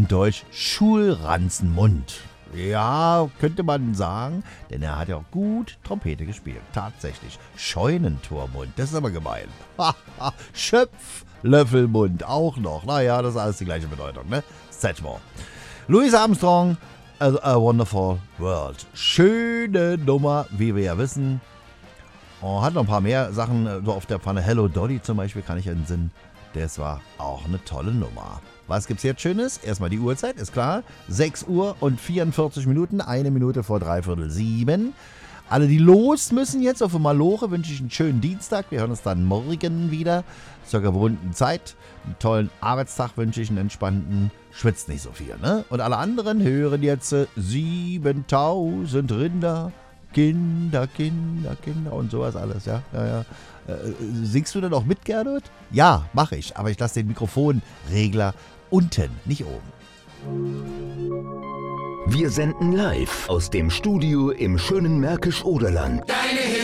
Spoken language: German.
in Deutsch Schulranzenmund. Ja, könnte man sagen, denn er hat ja auch gut Trompete gespielt. Tatsächlich. Scheunentormund, das ist aber gemein. Schöpflöffelmund auch noch. Naja, das ist alles die gleiche Bedeutung, ne? Satchmore. Louis Armstrong, A Wonderful World. Schöne Nummer, wie wir ja wissen. Oh, hat noch ein paar mehr Sachen so auf der Pfanne. Hello Dolly zum Beispiel kann ich entsinnen. Das war auch eine tolle Nummer. Was gibt's jetzt Schönes? Erstmal die Uhrzeit, ist klar. 6 Uhr und 44 Minuten, 1 Minute vor 6:45. Alle, die los müssen jetzt auf Maloche, wünsche ich einen schönen Dienstag. Wir hören uns dann morgen wieder zur gewohnten Zeit. Einen tollen Arbeitstag wünsche ich, einen entspannten. Schwitzt nicht so viel, ne? Und alle anderen hören jetzt 7000 Rinder. Kinder und sowas alles, ja. Singst du denn auch mit, Gernot? Ja, mache ich, aber ich lasse den Mikrofonregler unten, nicht oben. Wir senden live aus dem Studio im schönen Märkisch-Oderland.